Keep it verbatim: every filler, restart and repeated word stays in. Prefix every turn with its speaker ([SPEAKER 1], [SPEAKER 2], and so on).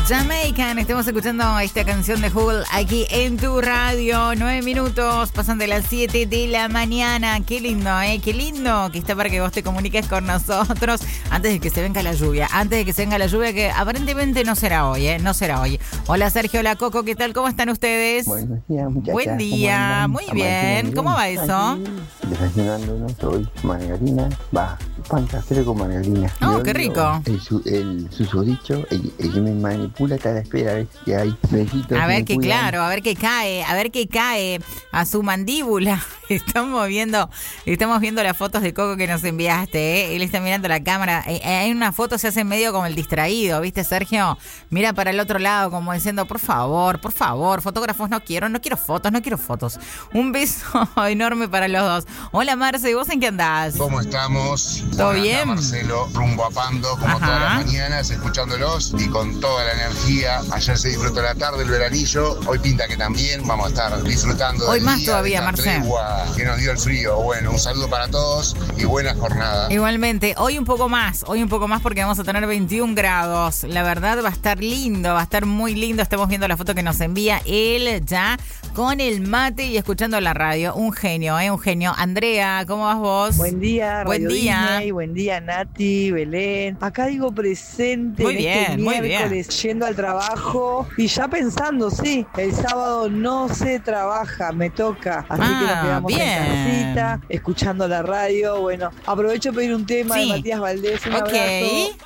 [SPEAKER 1] Jamaican, estamos escuchando esta canción de Hole aquí en tu radio. Nueve minutos, pasan de las siete de la mañana. Qué lindo, ¿eh? Qué lindo que está para que vos te comuniques con nosotros antes de que se venga la lluvia. Antes de que se venga la lluvia, que aparentemente no será hoy, ¿eh? No será hoy. Hola Sergio, hola Coco, ¿qué tal? ¿Cómo están ustedes?
[SPEAKER 2] Buenos días, muchachas.
[SPEAKER 1] Buen día, muy bien. ¿Cómo va eso?
[SPEAKER 2] Desayunándonos, soy margarina, va, pan casero con margarina.
[SPEAKER 1] Oh, qué rico.
[SPEAKER 2] El, su, el susodicho, el, el que me manipula está a la espera, a ver si hay besitos.
[SPEAKER 1] A ver qué, claro, a ver qué cae, a ver qué cae a su mandíbula. Estamos viendo, estamos viendo las fotos de Coco que nos enviaste, ¿eh? Él está mirando la cámara. Eh, en una foto se hace medio como el distraído, ¿viste, Sergio? Mira para el otro lado como diciendo, por favor, por favor, fotógrafos no quiero, no quiero fotos, no quiero fotos. Un beso enorme para los dos. Hola, Marce, ¿vos en qué andás?
[SPEAKER 3] ¿Cómo estamos?
[SPEAKER 1] ¿Todo
[SPEAKER 3] bueno,
[SPEAKER 1] bien?
[SPEAKER 3] Acá Marcelo, rumbo a Pando, como
[SPEAKER 1] Ajá.
[SPEAKER 3] todas las mañanas, escuchándolos y con toda la energía. Ayer se disfrutó la tarde, el veranillo. Hoy pinta que también vamos a estar disfrutando.
[SPEAKER 1] Hoy
[SPEAKER 3] del
[SPEAKER 1] más
[SPEAKER 3] día,
[SPEAKER 1] todavía,
[SPEAKER 3] de esta
[SPEAKER 1] Marce.
[SPEAKER 3] tregua que nos dio el frío. Bueno, un saludo para todos y buena jornada.
[SPEAKER 1] Igualmente, hoy un poco más, hoy un poco más porque vamos a tener veintiún grados. La verdad va a estar lindo, va a estar muy lindo. Estamos viendo la foto que nos envía él ya con el mate y escuchando la radio. Un genio, ¿eh? Un genio. Andrea, ¿cómo vas vos?
[SPEAKER 4] Buen día,
[SPEAKER 1] Buen
[SPEAKER 4] Radio
[SPEAKER 1] día.
[SPEAKER 4] Disney, buen día Nati, Belén. Acá digo presente
[SPEAKER 1] Muy
[SPEAKER 4] en
[SPEAKER 1] bien,
[SPEAKER 4] este
[SPEAKER 1] muy
[SPEAKER 4] miércoles yendo al trabajo y ya pensando, sí, el sábado no se trabaja, me toca, así
[SPEAKER 1] Ah,
[SPEAKER 4] que nos quedamos
[SPEAKER 1] bien.
[SPEAKER 4] en casita, escuchando la radio. Bueno, aprovecho para pedir un tema
[SPEAKER 1] Sí.
[SPEAKER 4] de Matías Valdés, un
[SPEAKER 1] Ok.
[SPEAKER 4] abrazo